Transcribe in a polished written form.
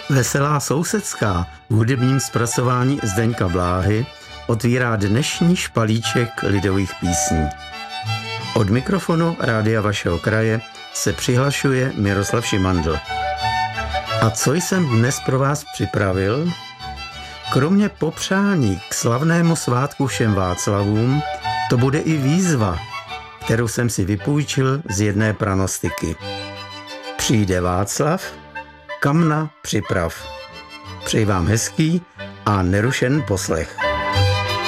Veselá sousedská v hudebním zpracování Zdeňka Bláhy otvírá dnešní špalíček lidových písní. Od mikrofonu Rádia vašeho kraje se přihlašuje Miroslav Šimandl. A co jsem dnes pro vás připravil? Kromě popřání k slavnému svátku všem Václavům, to bude i výzva, kterou jsem si vypůjčil z jedné pranostiky. Přijde Václav, kamna připrav. Přeji vám hezký a nerušen poslech.